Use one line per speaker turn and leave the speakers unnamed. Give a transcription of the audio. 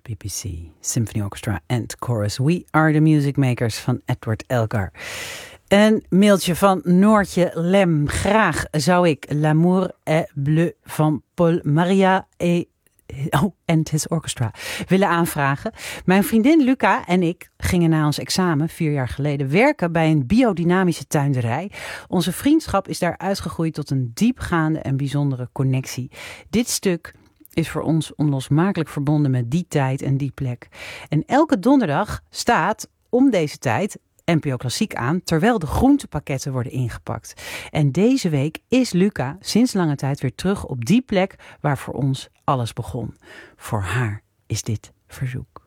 BBC Symphony Orchestra and Chorus. We are the Music Makers van Edward Elgar. Een mailtje van Noortje Lem. Graag zou ik L'amour est bleu van Paul Maria en His Orchestra willen aanvragen. Mijn vriendin Luca en ik gingen na ons examen 4 jaar geleden werken bij een biodynamische tuinderij. Onze vriendschap is daar uitgegroeid tot een diepgaande en bijzondere connectie. Dit stuk is voor ons onlosmakelijk verbonden met die tijd en die plek. En elke donderdag staat om deze tijd NPO Klassiek aan, terwijl de groentepakketten worden ingepakt. En deze week is Luca sinds lange tijd weer terug op die plek waar voor ons alles begon. Voor haar is dit verzoek.